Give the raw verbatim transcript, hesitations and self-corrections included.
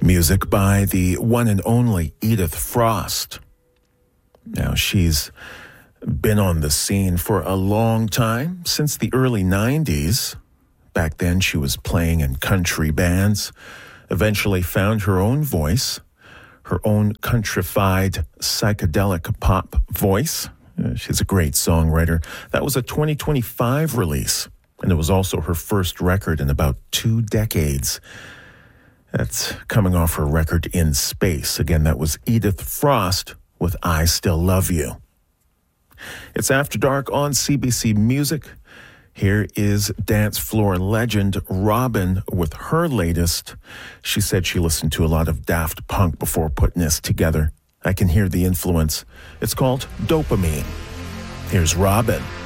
Music by the one and only Edith Frost. Now, she's been on the scene for a long time, since the early nineties. Back then, she was playing in country bands, eventually found her own voice, her own countrified psychedelic pop voice. Uh, she's a great songwriter. That was a twenty twenty-five release, and it was also her first record in about two decades. That's coming off her record In Space. Again, that was Edith Frost with I Still Love You. It's After Dark on C B C Music. Here is dance floor legend Robyn with her latest. She said she listened to a lot of Daft Punk before putting this together. I can hear the influence. It's called Dopamine. Here's Robyn.